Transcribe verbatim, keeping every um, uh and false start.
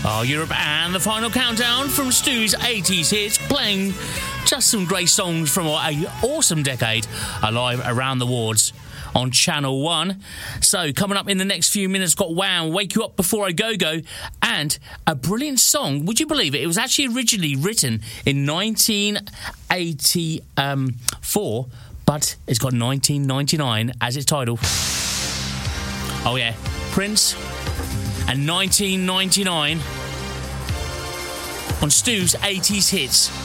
Oh, Europe and the final countdown from Stu's eighties hits, playing just some great songs from an awesome decade alive around the wards on Channel one. So, coming up in the next few minutes, got Wow, Wake You Up Before I Go Go, and a brilliant song. Would you believe it? It was actually originally written in nineteen eighty-four, but it's got nineteen ninety-nine as its title. Oh yeah, Prince and nineteen ninety-nine on Stu's eighties hits.